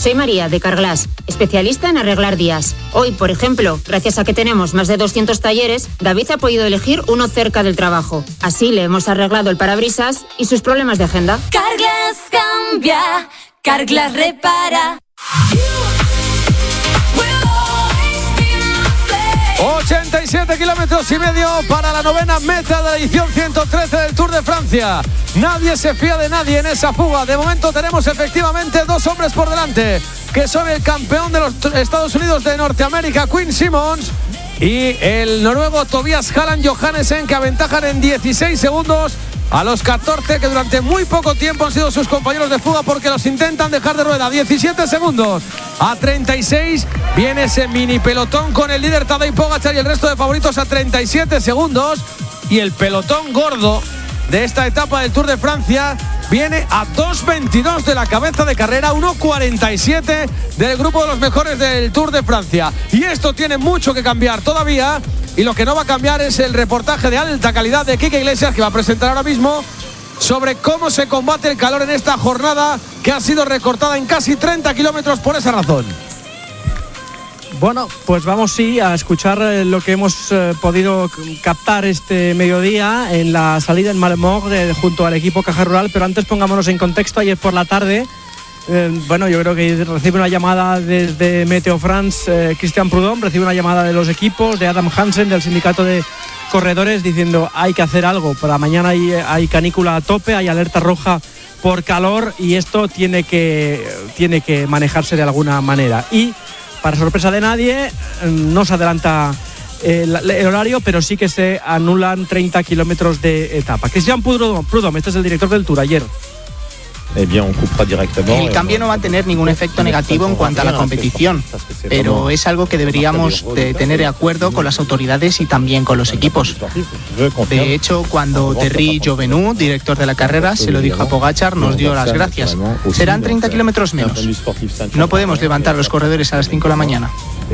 Soy María, de Carglass, especialista en arreglar días. Hoy, por ejemplo, gracias a que tenemos más de 200 talleres, David ha podido elegir uno cerca del trabajo. Así le hemos arreglado el parabrisas y sus problemas de agenda. Carglass cambia, Carglass repara. 87 kilómetros y medio para la novena meta de la edición 113 del Tour de Francia. Nadie se fía de nadie en esa fuga. De momento tenemos efectivamente dos hombres por delante, que son el campeón de los Estados Unidos de Norteamérica, Quinn Simmons, y el noruego Tobias Halland Johannessen, que aventajan en 16 segundos a los 14 que durante muy poco tiempo han sido sus compañeros de fuga, porque los intentan dejar de rueda. 17 segundos a 36 viene ese mini pelotón con el líder Tadej Pogačar y el resto de favoritos a 37 segundos, y el pelotón gordo de esta etapa del Tour de Francia viene a 2.22 de la cabeza de carrera, 1.47 del grupo de los mejores del Tour de Francia. Y esto tiene mucho que cambiar todavía, y lo que no va a cambiar es el reportaje de alta calidad de Quique Iglesias, que va a presentar ahora mismo, sobre cómo se combate el calor en esta jornada que ha sido recortada en casi 30 kilómetros por esa razón. Bueno, pues vamos a escuchar lo que hemos podido captar este mediodía en la salida en Malmort junto al equipo Caja Rural, pero antes pongámonos en contexto. Ayer por la tarde, yo creo que recibe una llamada desde Meteo France, Christian Prudhomme, recibe una llamada de los equipos, de Adam Hansen, del sindicato de corredores, diciendo hay que hacer algo. Para mañana hay canícula a tope, hay alerta roja por calor, y esto tiene que manejarse de alguna manera. Y para sorpresa de nadie, no se adelanta el horario, pero sí que se anulan 30 kilómetros de etapa. Christian Prudhomme, este es el director del Tour, ayer. El cambio no va a tener ningún efecto negativo en cuanto a la competición, pero es algo que deberíamos de tener de acuerdo con las autoridades y también con los equipos. De hecho, cuando Thierry Jovenou, director de la carrera, se lo dijo a Pogačar, nos dio las gracias. Serán 30 kilómetros menos. No podemos levantar los corredores a las 5 de la mañana.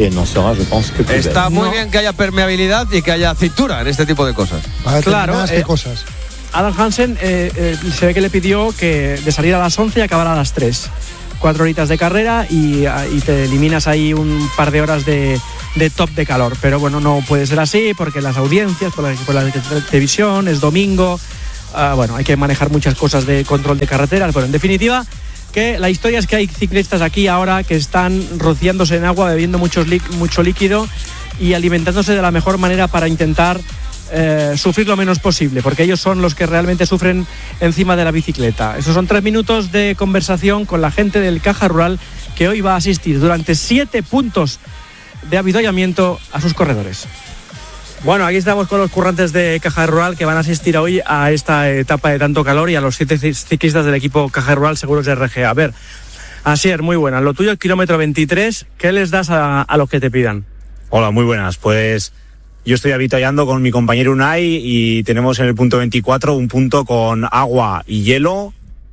Está muy bien que haya permeabilidad y que haya cintura en este tipo de cosas. Claro, cosas. Adam Hansen se ve que le pidió que de salir a las 11 y acabar a las 3. 4 horitas de carrera y te eliminas ahí un par de horas de top de calor. Pero bueno, no puede ser así, porque las audiencias, por la televisión, es domingo. Hay que manejar muchas cosas de control de carreteras. Bueno, en definitiva, que la historia es que hay ciclistas aquí ahora que están rociándose en agua, bebiendo mucho líquido y alimentándose de la mejor manera para intentar sufrir lo menos posible, porque ellos son los que realmente sufren encima de la bicicleta. Esos son 3 minutos de conversación con la gente del Caja Rural, que hoy va a asistir durante 7 puntos de avituallamiento a sus corredores. Bueno, aquí estamos con los currantes de Caja Rural que van a asistir hoy a esta etapa de tanto calor, y a los 7 ciclistas del equipo Caja Rural Seguros de RGA. A ver, Asier, muy buenas. Lo tuyo, el kilómetro 23, ¿qué les das a los que te pidan? Hola, muy buenas. Pues yo estoy avituallando con mi compañero Unai y tenemos en el punto 24 un punto con agua y hielo,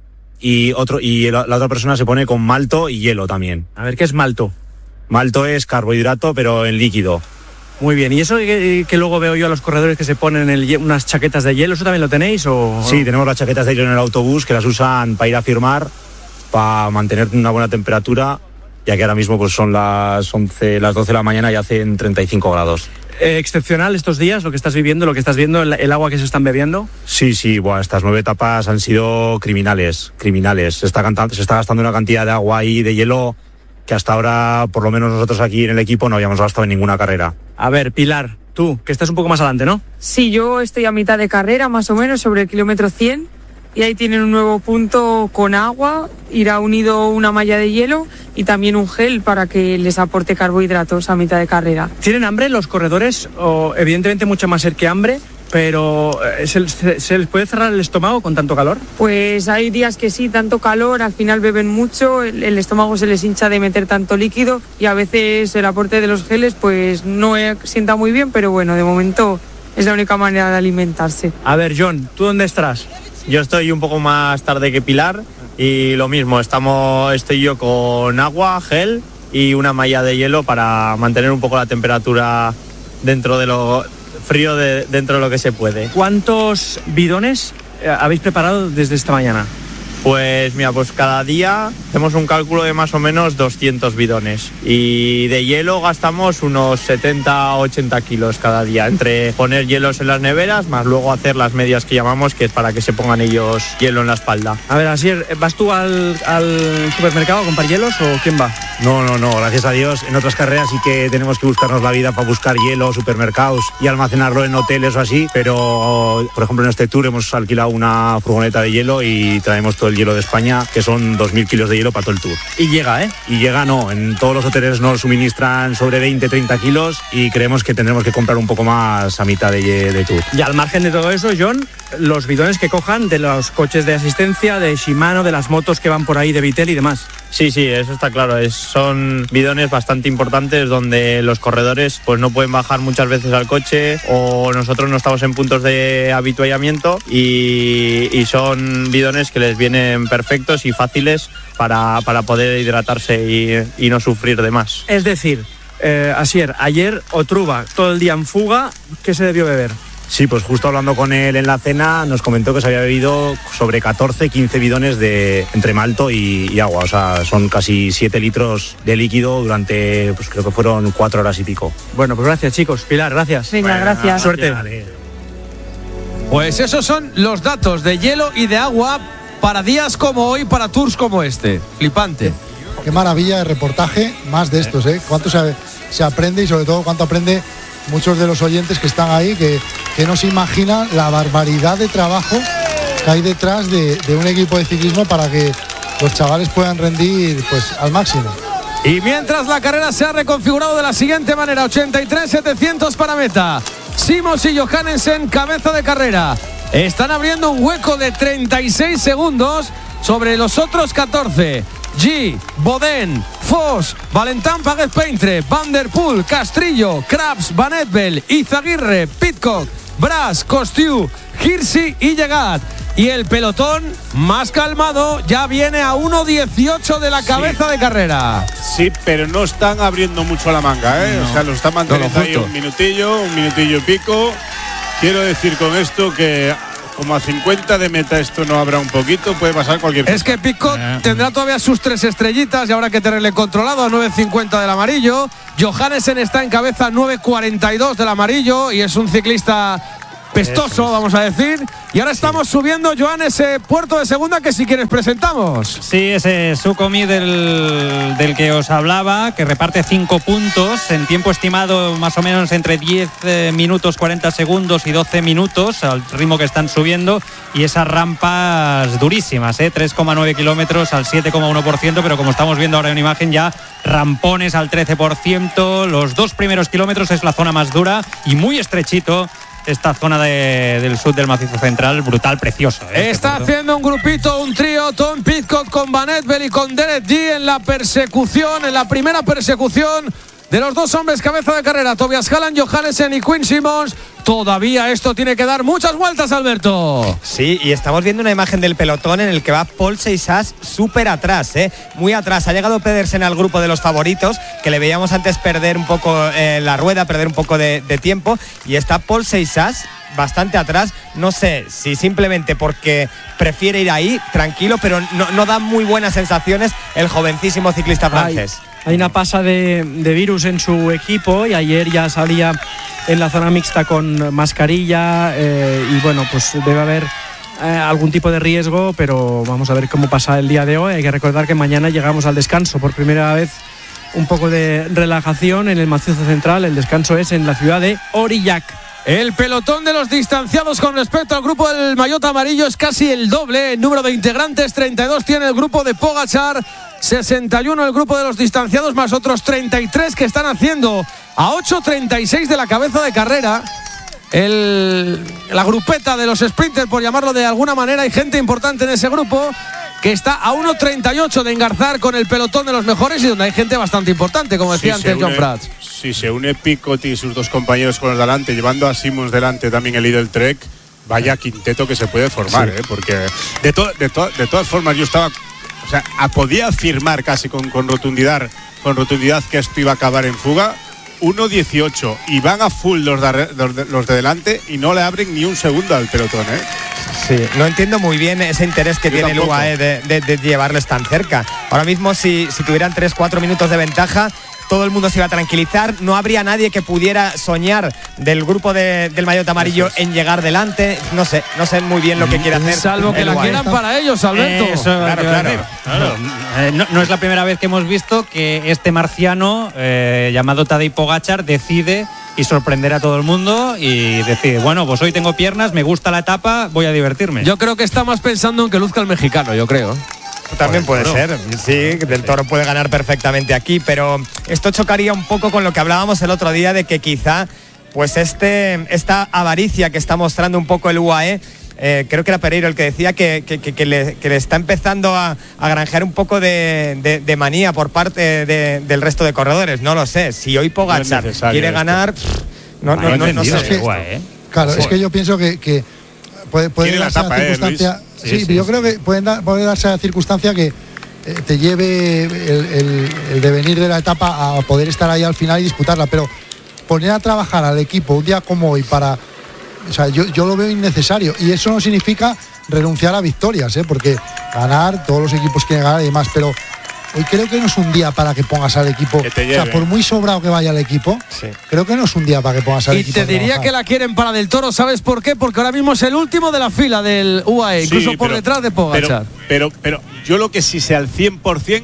y la otra persona se pone con malto y hielo también. A ver, ¿qué es malto? Malto es carbohidrato, pero en líquido. Muy bien, ¿y eso que luego veo yo a los corredores que se ponen unas chaquetas de hielo, eso también lo tenéis? Sí, tenemos las chaquetas de hielo en el autobús, que las usan para ir a firmar, para mantener una buena temperatura, ya que ahora mismo pues son las 12 de la mañana y hacen 35 grados. ¿Excepcional estos días lo que estás viviendo, lo que estás viendo, el agua que se están bebiendo? Sí, estas 9 etapas han sido criminales. Se está gastando una cantidad de agua y de hielo que hasta ahora, por lo menos nosotros aquí en el equipo, no habíamos gastado en ninguna carrera. A ver, Pilar, tú, que estás un poco más adelante, ¿no? Sí, yo estoy a mitad de carrera, más o menos, sobre el kilómetro 100, y ahí tienen un nuevo punto con agua, irá unido una malla de hielo y también un gel para que les aporte carbohidratos a mitad de carrera. ¿Tienen hambre los corredores? Evidentemente mucha más sed que hambre, pero ¿se les puede cerrar el estómago con tanto calor? Pues hay días que sí, tanto calor, al final beben mucho, el estómago se les hincha de meter tanto líquido, y a veces el aporte de los geles pues no sienta muy bien, pero bueno, de momento es la única manera de alimentarse. A ver, John, ¿tú dónde estás? Yo estoy un poco más tarde que Pilar y lo mismo, estoy yo con agua, gel y una malla de hielo para mantener un poco la temperatura dentro de lo frío, dentro de lo que se puede. ¿Cuántos bidones habéis preparado desde esta mañana? Pues mira, pues cada día hacemos un cálculo de más o menos 200 bidones y de hielo gastamos unos 70-80 kilos cada día, entre poner hielos en las neveras más luego hacer las medias que llamamos, que es para que se pongan ellos hielo en la espalda. A ver, Asier, ¿vas tú al supermercado a comprar hielos o quién va? No, gracias a Dios. En otras carreras sí que tenemos que buscarnos la vida para buscar hielo, supermercados y almacenarlo en hoteles o así, pero por ejemplo en este tour hemos alquilado una furgoneta de hielo y traemos todo el hielo de España, que son 2.000 kilos de hielo para todo el tour. Y llega, ¿eh? Y llega, no, en todos los hoteles nos suministran sobre 20-30 kilos y creemos que tendremos que comprar un poco más a mitad de tour. Y al margen de todo eso, John, los bidones que cojan de los coches de asistencia, de Shimano, de las motos que van por ahí, de Vittel y demás. Sí, eso está claro. Son bidones bastante importantes donde los corredores pues no pueden bajar muchas veces al coche o nosotros no estamos en puntos de habituallamiento y son bidones que les vienen perfectos y fáciles para poder hidratarse y no sufrir de más. Es decir, Asier, ayer Otruba todo el día en fuga, ¿qué se debió beber? Sí, pues justo hablando con él en la cena nos comentó que se había bebido sobre 14-15 bidones de entre malto y agua, o sea, son casi 7 litros de líquido durante, pues creo que fueron 4 horas y pico. Bueno, pues gracias chicos. Pilar, gracias. Venga, gracias. Suerte. Vale. Pues esos son los datos de hielo y de agua para días como hoy, para tours como este. Flipante. Qué maravilla de reportaje, más de estos, ¿eh? Cuánto se aprende y sobre todo cuánto aprende muchos de los oyentes que están ahí, que no se imaginan la barbaridad de trabajo que hay detrás de un equipo de ciclismo para que los chavales puedan rendir pues al máximo. Y mientras la carrera se ha reconfigurado de la siguiente manera: 83.700 para meta. Simons y Johannesen, cabeza de carrera. Están abriendo un hueco de 36 segundos sobre los otros 14. G, Boden, Foss, Valentin Paguez-Peintre, Van der Poel, Castrillo, Krabs, Van Etbel, Izaguirre, Pidcock, Bras, Costiu, Hirsi y Llegat. Y el pelotón más calmado ya viene a 1.18 de la cabeza de carrera. Sí, pero no están abriendo mucho la manga, ¿eh? No. O sea, lo están manteniendo ahí un minutillo y pico. Quiero decir con esto que como a 50 de meta esto no habrá un poquito, puede pasar cualquier cosa. Es que Pidcock tendrá todavía sus 3 estrellitas y habrá que tenerle controlado a 9.50 del amarillo. Johannesen está en cabeza 9.42 del amarillo y es un ciclista pestoso, vamos a decir. Y ahora estamos subiendo, Joan, ese puerto de segunda que si quieres presentamos. Sí, ese Sukhumi del que os hablaba, que reparte 5 puntos en tiempo estimado más o menos entre 10 minutos 40 segundos y 12 minutos al ritmo que están subiendo, y esas rampas durísimas, 3,9 kilómetros al 7,1%, pero como estamos viendo ahora en imagen ya rampones al 13%. Los 2 primeros kilómetros es la zona más dura y muy estrechito esta zona del sur del macizo central, brutal, precioso. Está haciendo un grupito, un trío, Tom Pidcock con Van Etbel y con Derek G en la persecución, en la primera persecución de los dos hombres cabeza de carrera, Tobias Halland, Johannesen y Quinn Simmons. Todavía esto tiene que dar muchas vueltas, Alberto. Sí, y estamos viendo una imagen del pelotón en el que va Paul Seixas súper atrás, muy atrás. Ha llegado Pedersen al grupo de los favoritos, que le veíamos antes perder un poco la rueda, perder un poco de tiempo, y está Paul Seixas bastante atrás. No sé si simplemente porque prefiere ir ahí tranquilo, pero no da muy buenas sensaciones el jovencísimo ciclista francés. Hay una pasa de virus en su equipo y ayer ya salía en la zona mixta con mascarilla y bueno, pues debe haber algún tipo de riesgo, pero vamos a ver cómo pasa el día de hoy. Hay que recordar que mañana llegamos al descanso por primera vez, un poco de relajación en el macizo central. El descanso es en la ciudad de Aurillac. El pelotón de los distanciados con respecto al grupo del maillot amarillo es casi el doble en número de integrantes. 32 tiene el grupo de Pogačar, 61 el grupo de los distanciados, más otros 33 que están haciendo a 8.36 de la cabeza de carrera. La grupeta de los sprinters, por llamarlo de alguna manera, hay gente importante en ese grupo que está a 1.38 de engarzar con el pelotón de los mejores y donde hay gente bastante importante, como decía antes John Prats. Si se une Pidcock y sus dos compañeros con los delante, llevando a Simmons delante también el Lidl Trek, vaya quinteto que se puede formar, porque de todas formas yo estaba, o sea, podía afirmar casi con rotundidad que esto iba a acabar en fuga. 1.18 y van a full los de delante y no le abren ni un segundo al pelotón, Sí, no entiendo muy bien ese interés que tiene tampoco. el UAE de llevarles tan cerca. Ahora mismo, si tuvieran 3-4 minutos de ventaja, todo el mundo se iba a tranquilizar, no habría nadie que pudiera soñar del grupo del maillot amarillo en llegar delante. No sé muy bien lo que quiere hacer. Salvo que la quieran para ellos, Alberto. Eso, Claro. No es la primera vez que hemos visto que este marciano llamado Tadej Pogačar decide y sorprender a todo el mundo y decir, bueno, pues hoy tengo piernas, me gusta la etapa, voy a divertirme. Yo creo que está más pensando en que luzca el mexicano, yo creo. También puede ser, sí, Del Toro puede ganar perfectamente aquí, pero esto chocaría un poco con lo que hablábamos el otro día de que quizá pues esta avaricia que está mostrando un poco el UAE, creo que era Pereiro el que decía que le está empezando a granjear un poco de manía por parte del resto de corredores. No lo sé, si hoy Pogačar quiere ganar, no sé. Claro, es que yo pienso que puede darse la circunstancia. Sí, yo creo que puede darse la circunstancia que te lleve el devenir de la etapa a poder estar ahí al final y disputarla, pero poner a trabajar al equipo un día como hoy yo lo veo innecesario, y eso no significa renunciar a victorias, porque ganar, todos los equipos quieren ganar y demás, pero hoy creo que no es un día para que pongas al equipo, por muy sobrado que vaya el equipo, creo que no es un día para que pongas al equipo. Y te diría que la quieren para Del Toro, ¿sabes por qué? Porque ahora mismo es el último de la fila del UAE, incluso por detrás de Pogačar. Pero yo lo que sí sé al 100%,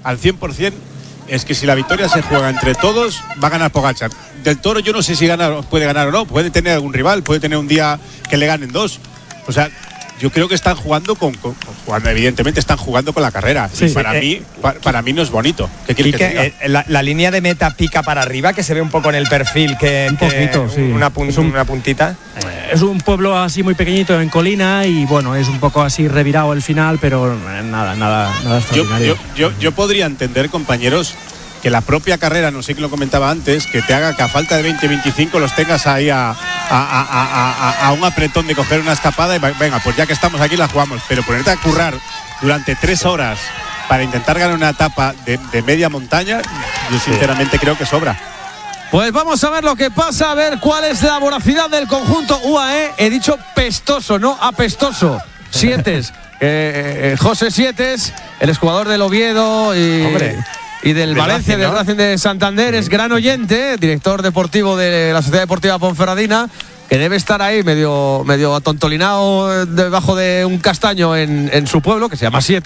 es que si la victoria se juega entre todos, va a ganar Pogačar. Del Toro yo no sé si puede ganar o no, puede tener algún rival, puede tener un día que le ganen dos. O sea, yo creo que están jugando evidentemente están jugando con la carrera. Sí, para mí no es bonito. ¿Qué quieres que diga? La línea de meta pica para arriba, que se ve un poco en el perfil, una puntita. Es un pueblo así muy pequeñito en colina y bueno, es un poco así revirado el final, pero nada extraordinario. Yo podría entender, compañeros, que la propia carrera, no sé quién lo comentaba antes, que te haga que a falta de 20-25 los tengas ahí a un apretón de coger una escapada y venga, pues ya que estamos aquí la jugamos, pero ponerte a currar durante 3 horas para intentar ganar una etapa de media montaña, yo sinceramente creo que sobra. Pues vamos a ver lo que pasa, a ver cuál es la voracidad del conjunto UAE. He dicho pestoso, no apestoso. Sietes, José Sietes, el exjugador del Oviedo y del Valencia, del Racing de Santander, es gran oyente, director deportivo de la Sociedad Deportiva Ponferradina, que debe estar ahí medio atontolinado debajo de un castaño en su pueblo, que se llama Sietes.